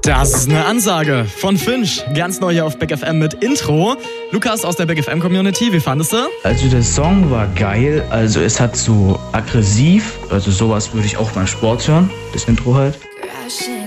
Das ist eine Ansage von Finch. Ganz neu hier auf Big FM mit Intro. Lukas aus der Big FM Community, wie fandest du? Also der Song war geil, also es hat so aggressiv, also sowas würde ich auch beim Sport hören, das Intro halt.